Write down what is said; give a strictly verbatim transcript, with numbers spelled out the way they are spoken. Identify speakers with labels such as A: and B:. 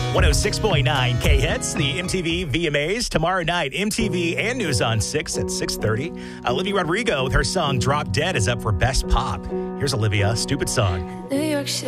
A: one oh six point nine K-Hits, the M T V V M As. Tomorrow night, M T V and News on six at six thirty. Olivia Rodrigo with her song Drop Dead is up for Best Pop. Here's Olivia, Stupid Song.
B: New York City.